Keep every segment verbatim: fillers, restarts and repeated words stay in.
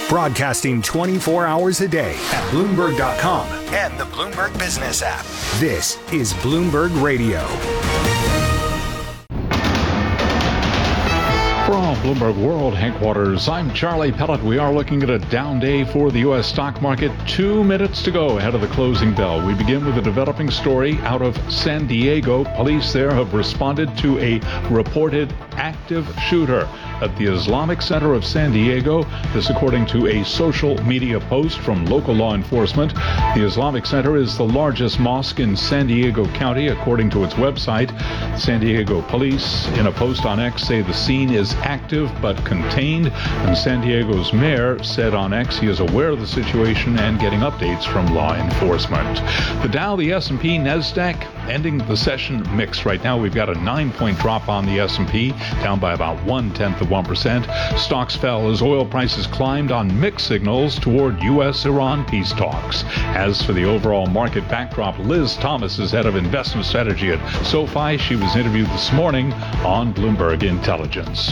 Broadcasting twenty-four hours a day at Bloomberg dot com and the Bloomberg Business app. This is Bloomberg Radio. From Bloomberg World Headquarters, I'm Charlie Pellet. We are looking at a down day for the U S stock market. Two minutes to go ahead of the closing bell. We begin with a developing story out of San Diego. Police there have responded to a reported active shooter at the Islamic Center of San Diego. This according to a social media post from local law enforcement. The Islamic Center is the largest mosque in San Diego County, according to its website. San Diego police, in a post on X, say the scene is active but contained, and San Diego's mayor said on X he is aware of the situation and getting updates from law enforcement. The Dow, the S and P, NASDAQ ending the session mixed. Right now we've got a nine-point drop on the S and P, down by about one-tenth of one percent. Stocks fell as oil prices climbed on mixed signals toward U S Iran peace talks. As for the overall market backdrop, Liz Thomas is head of investment strategy at SoFi. She was interviewed this morning on Bloomberg Intelligence.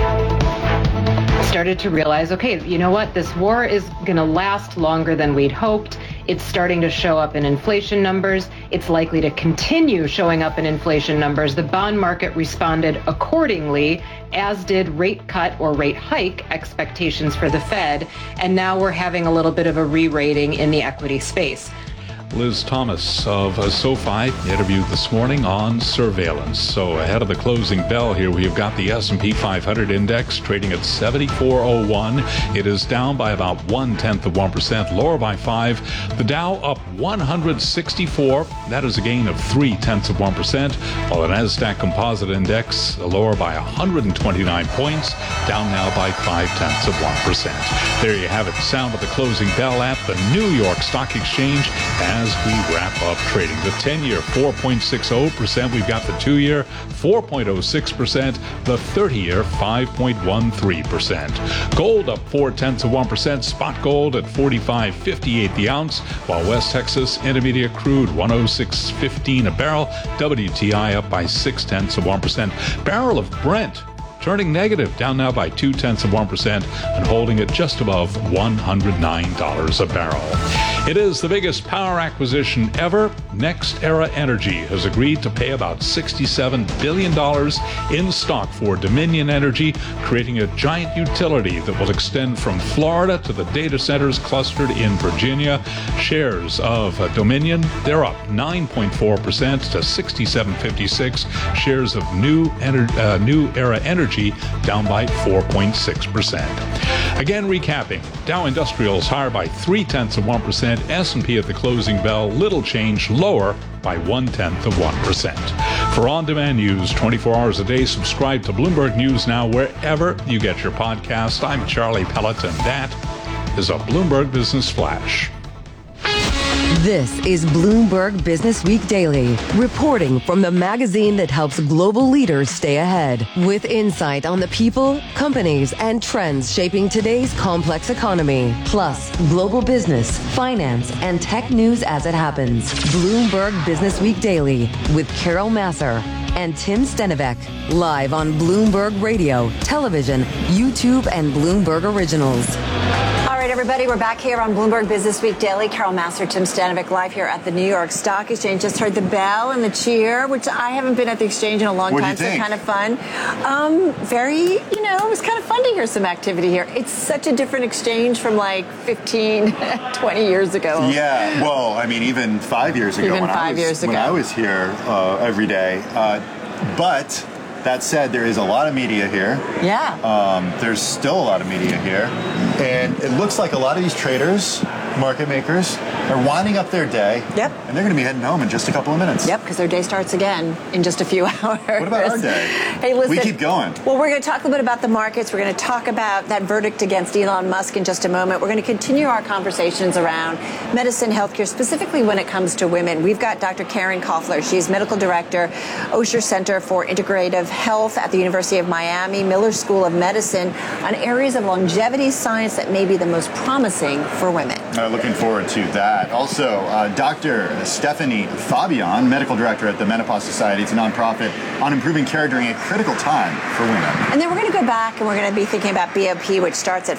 Started to realize, okay, you know what? This war is going to last longer than we'd hoped. It's starting to show up in inflation numbers. It's likely to continue showing up in inflation numbers. The bond market responded accordingly, as did rate cut or rate hike expectations for the Fed. And now we're having a little bit of a re-rating in the equity space. Liz Thomas of SoFi interviewed this morning on surveillance. So ahead of the closing bell here, we've got the S and P five hundred index trading at seventy-four oh one. It is down by about one-tenth of one percent, lower by five. The Dow up one hundred sixty-four. That is a gain of three-tenths of one percent, while the NASDAQ Composite Index lower by one hundred twenty-nine points, down now by five-tenths of one percent. There you have it. Sound of the closing bell at the New York Stock Exchange. As we wrap up trading, the ten-year four point six zero percent. We've got the two-year four point zero six percent, the thirty-year five point one three percent. Gold up four-tenths of one percent. Spot gold at forty-five fifty-eight the ounce, while West Texas Intermediate crude one oh six fifteen a barrel. W T I up by six-tenths of one percent. Barrel of Brent turning negative, down now by two-tenths of one percent and holding at just above one hundred nine dollars a barrel. It is the biggest power acquisition ever. NextEra Energy has agreed to pay about sixty-seven billion dollars in stock for Dominion Energy, creating a giant utility that will extend from Florida to the data centers clustered in Virginia. Shares of uh, Dominion, they're up nine point four percent to sixty-seven fifty-six. Shares of New, Ener- uh, New Era Energy down by four point six percent. Again, recapping, Dow Industrials higher by three-tenths of one percent. S and P at the closing bell, little change, lower by one-tenth of one percent. For on-demand news twenty-four hours a day, subscribe to Bloomberg News Now wherever you get your podcast. I'm Charlie Pellet, and that is a Bloomberg Business Flash. This is Bloomberg Business Week Daily, reporting from the magazine that helps global leaders stay ahead, with insight on the people, companies, and trends shaping today's complex economy, plus global business, finance, and tech news as it happens. Bloomberg Business Week Daily with Carol Massar and Tim Stenovec, live on Bloomberg Radio, television, YouTube, and Bloomberg Originals. All right, everybody, we're back here on Bloomberg Business Week Daily. Carol Massar, Tim Stanovic, live here at the New York Stock Exchange. Just heard the bell and the cheer, which I haven't been at the exchange in a long what time, do you so think? kind of fun. Um, very, you know, it was kind of fun to hear some activity here. It's such a different exchange from like fifteen, twenty years ago. Yeah, well, I mean, even five years ago. Even when five I was, years ago. When I was here uh, every day. Uh, but that said, there is a lot of media here. Yeah. Um, there's still a lot of media here. And it looks like a lot of these traders, market makers, are winding up their day. Yep. And they're going to be heading home in just a couple of minutes. Yep, because their day starts again in just a few hours. What about our day? Hey, listen. We keep going. Well, we're going to talk a little bit about the markets. We're going to talk about that verdict against Elon Musk in just a moment. We're going to continue our conversations around medicine, healthcare, specifically when it comes to women. We've got Doctor Karen Koffler. She's medical director, Osher Center for Integrative Health at the University of Miami, Miller School of Medicine, on areas of longevity science that may be the most promising for women. Uh, looking forward to that. Also, uh, Doctor Stephanie Fabian, medical director at the Menopause Society. It's a nonprofit on improving care during a critical time for women. And then we're going to go back and we're going to be thinking about B O P, which starts at